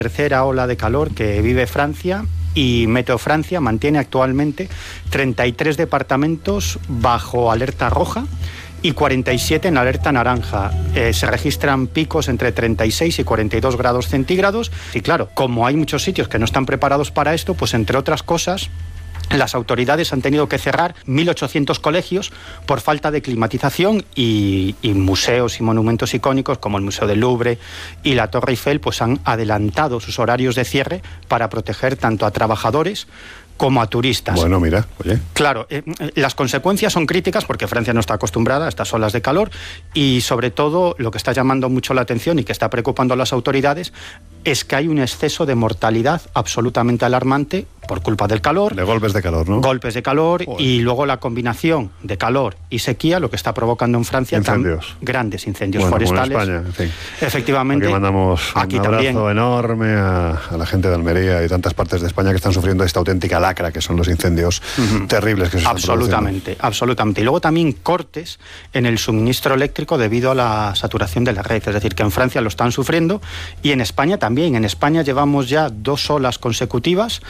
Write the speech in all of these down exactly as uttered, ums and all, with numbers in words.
tercera ola de calor que vive Francia, y Meteo Francia mantiene actualmente treinta y tres departamentos bajo alerta roja y cuarenta y siete en alerta naranja. Eh, se registran picos entre treinta y seis y cuarenta y dos grados centígrados. Y claro, como hay muchos sitios que no están preparados para esto, pues entre otras cosas, las autoridades han tenido que cerrar mil ochocientos colegios por falta de climatización, y, y museos y monumentos icónicos como el Museo del Louvre y la Torre Eiffel pues han adelantado sus horarios de cierre para proteger tanto a trabajadores como a turistas. Bueno, mira, oye. Claro, eh, las consecuencias son críticas porque Francia no está acostumbrada a estas olas de calor, y sobre todo lo que está llamando mucho la atención y que está preocupando a las autoridades es que hay un exceso de mortalidad absolutamente alarmante por culpa del calor. De golpes de calor, ¿no? Golpes de calor. Joder. Y luego la combinación de calor y sequía, lo que está provocando en Francia incendios. Tan, grandes incendios bueno, forestales. Como en España, en fin. Efectivamente. Aquí mandamos un aquí abrazo también. enorme a, a la gente de Almería y tantas partes de España que están sufriendo esta auténtica lacra que son los incendios uh-huh. terribles que se están Absolutamente, absolutamente. Y luego también cortes en el suministro eléctrico debido a la saturación de la red. Es decir, que en Francia lo están sufriendo y en España también. En España llevamos ya dos olas consecutivas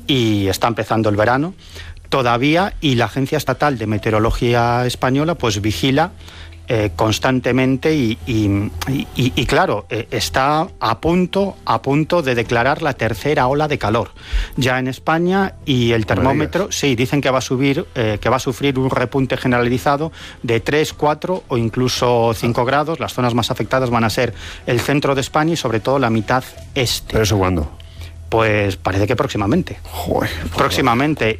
y está empezando el verano todavía, y la Agencia Estatal de Meteorología Española pues vigila eh, constantemente y, y, y, y claro, eh, está a punto, a punto de declarar la tercera ola de calor ya en España, y el termómetro, sí, dicen que va a subir, eh, que va a sufrir un repunte generalizado de tres, cuatro o incluso cinco grados. Las zonas más afectadas van a ser el centro de España y sobre todo la mitad este. ¿Pero eso cuándo? Pues parece que próximamente. Joder, próximamente.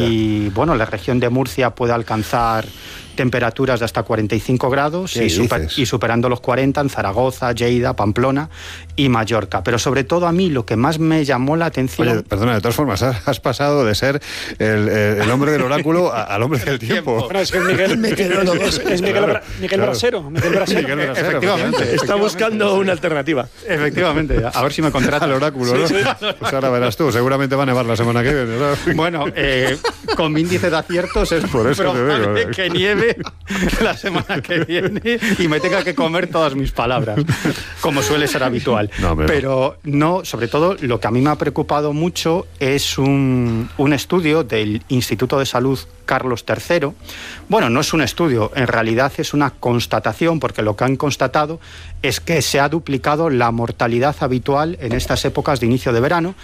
Y bueno, la región de Murcia puede alcanzar temperaturas de hasta cuarenta y cinco grados y, super, y superando los cuarenta en Zaragoza, Lleida, Pamplona y Mallorca. Pero sobre todo a mí lo que más me llamó la atención... Oye, perdona, de todas formas, has pasado de ser el, el hombre del oráculo a, al hombre del tiempo. Bueno, es que es Miguel, Miguel, es, es Miguel, claro, Bra, Miguel claro. Brasero. Miguel Brasero. Miguel Brasero, efectivamente. Está efectivamente. buscando una alternativa. Efectivamente. A ver si me contrata el oráculo, ¿no? Sí, sí. Pues ahora verás tú, seguramente va a nevar la semana que viene, ¿no? Bueno, eh, con mi índice de aciertos es por eso probable te digo, que nieve la semana que viene y me tenga que comer todas mis palabras, como suele ser habitual. No, pero no, sobre todo lo que a mí me ha preocupado mucho es un, un estudio del Instituto de Salud Carlos tercero. Bueno, no es un estudio, en realidad es una constatación, porque lo que han constatado es que se ha duplicado la mortalidad habitual en estas épocas de inicio de verano,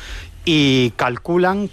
y calculan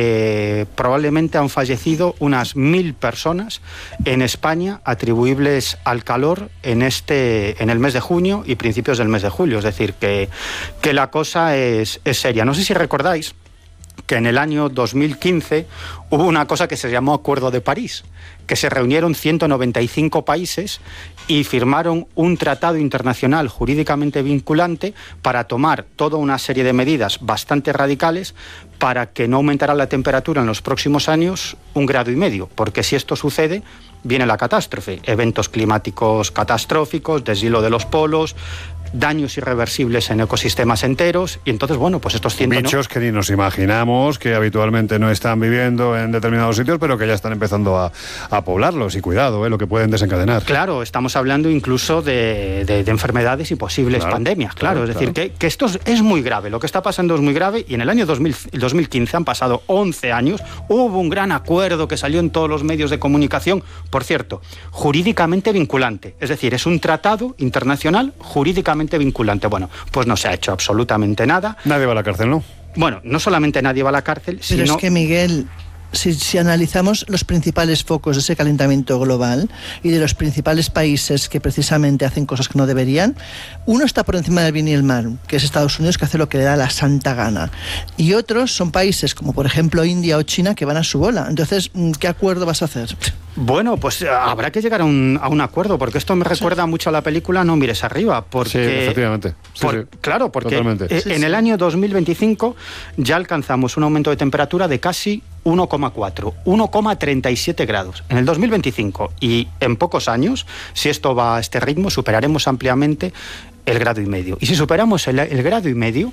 que probablemente han fallecido unas mil personas en España atribuibles al calor en este en el mes de junio y principios del mes de julio. Es decir, que, que la cosa es, es seria. No sé si recordáis que en el año dos mil quince hubo una cosa que se llamó Acuerdo de París, que se reunieron ciento noventa y cinco países y firmaron un tratado internacional jurídicamente vinculante para tomar toda una serie de medidas bastante radicales para que no aumentara la temperatura en los próximos años un grado y medio, porque si esto sucede, viene la catástrofe, eventos climáticos catastróficos, deshielo de los polos, daños irreversibles en ecosistemas enteros, y entonces, bueno, pues estos cientos... Bichos que ni nos imaginamos, que habitualmente no están viviendo en determinados sitios, pero que ya están empezando a, a poblarlos, y cuidado, eh, lo que pueden desencadenar. Claro, estamos hablando incluso de, de, de enfermedades y posibles claro, pandemias, claro, claro es decir, claro. que, que esto es, es muy grave, lo que está pasando es muy grave, y en el año dos mil, dos mil quince han pasado once años, hubo un gran acuerdo que salió en todos los medios de comunicación, por cierto, jurídicamente vinculante, es decir, es un tratado internacional jurídicamente vinculante. Bueno, pues no se ha hecho absolutamente nada. Nadie va a la cárcel, ¿no? Bueno, no solamente nadie va a la cárcel, Pero sino... es que, Miguel, si, si analizamos los principales focos de ese calentamiento global y de los principales países que precisamente hacen cosas que no deberían, uno está por encima del bien y el mal, que es Estados Unidos, que hace lo que le da la santa gana, y otros son países como por ejemplo India o China, que van a su bola. Entonces, ¿qué acuerdo vas a hacer? Bueno, pues habrá que llegar a un, a un acuerdo, porque esto me recuerda sí. mucho a la película No mires arriba, porque... Sí, efectivamente. Sí, por, sí. Claro, porque Totalmente. Eh, sí, en sí. el año dos mil veinticinco ya alcanzamos un aumento de temperatura de casi uno coma cuatro, uno coma treinta y siete grados en el dos mil veinticinco, y en pocos años, si esto va a este ritmo, superaremos ampliamente el grado y medio. Y si superamos el, el grado y medio,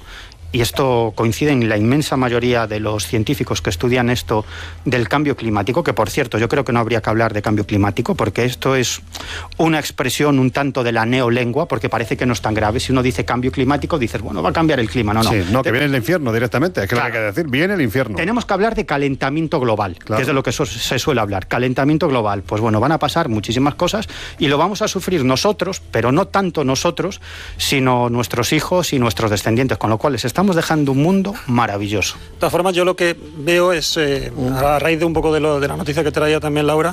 y esto coincide en la inmensa mayoría de los científicos que estudian esto del cambio climático, que por cierto yo creo que no habría que hablar de cambio climático, porque esto es una expresión un tanto de la neolengua, porque parece que no es tan grave. Si uno dice cambio climático, dices, bueno, va a cambiar el clima. No, no. Sí, no, que viene el infierno directamente, es que claro, lo que hay que decir, viene el infierno. Tenemos que hablar de calentamiento global, claro, que es de lo que so- se suele hablar. Calentamiento global, pues bueno, van a pasar muchísimas cosas y lo vamos a sufrir nosotros, pero no tanto nosotros, sino nuestros hijos y nuestros descendientes, con lo cual les estamos dejando un mundo maravilloso. De todas formas, yo lo que veo es, eh, a raíz de un poco de, lo, de la noticia que traía también Laura,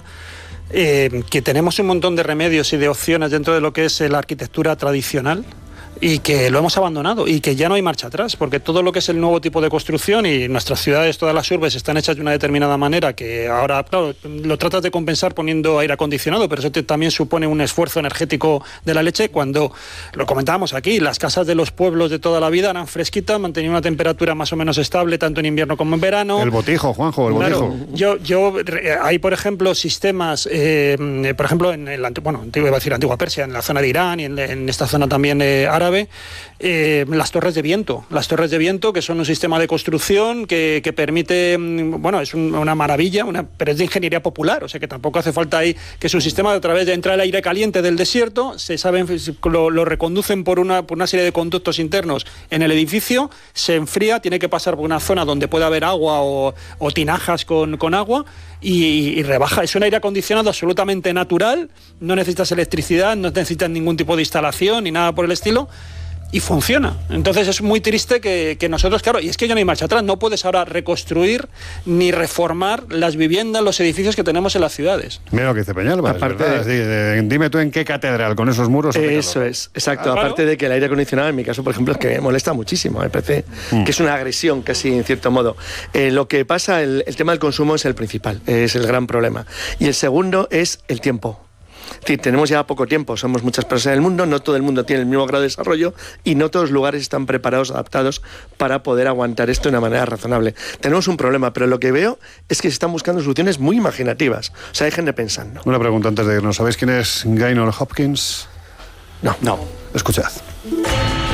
eh, que tenemos un montón de remedios y de opciones dentro de lo que es la arquitectura tradicional, y que lo hemos abandonado y que ya no hay marcha atrás, porque todo lo que es el nuevo tipo de construcción, y nuestras ciudades, todas las urbes están hechas de una determinada manera, que ahora, claro, lo tratas de compensar poniendo aire acondicionado, pero eso te, también supone un esfuerzo energético de la leche. Cuando lo comentábamos aquí, las casas de los pueblos de toda la vida eran fresquitas, mantenían una temperatura más o menos estable tanto en invierno como en verano. El botijo, Juanjo, el claro, botijo. Yo, yo, hay por ejemplo sistemas, eh, por ejemplo en el bueno, iba a decir antigua Persia, en la zona de Irán y en, en esta zona también eh, árabe, Eh, las torres de viento, las torres de viento que son un sistema de construcción que, que permite, bueno, es un, una maravilla, una, pero es de ingeniería popular, o sea que tampoco hace falta ahí, que es un sistema de a través de entrar el aire caliente del desierto, se saben, lo, lo reconducen por una, por una serie de conductos internos en el edificio, se enfría, tiene que pasar por una zona donde puede haber agua o, o tinajas con, con agua y, y rebaja, es un aire acondicionado absolutamente natural, no necesitas electricidad, no necesitas ningún tipo de instalación ni nada por el estilo. Y funciona. Entonces es muy triste que, que nosotros, claro, y es que ya no hay marcha atrás, no puedes ahora reconstruir ni reformar las viviendas, los edificios que tenemos en las ciudades. Mira lo que dice Peñalba, aparte es verdad, de... sí, dime tú en qué catedral con esos muros. Eso es, exacto. Claro. Aparte de que el aire acondicionado, en mi caso, por ejemplo, es que me molesta muchísimo. Me parece mm. que es una agresión casi, en cierto modo. Eh, lo que pasa, el, el tema del consumo es el principal, es el gran problema. Y el segundo es el tiempo. Es decir, tenemos ya poco tiempo, somos muchas personas en el mundo, no todo el mundo tiene el mismo grado de desarrollo y no todos los lugares están preparados, adaptados para poder aguantar esto de una manera razonable. Tenemos un problema, pero lo que veo es que se están buscando soluciones muy imaginativas. O sea, dejen de pensarlo. Una pregunta antes de irnos. ¿Sabéis quién es Gaynor Hopkins? No. No. Escuchad.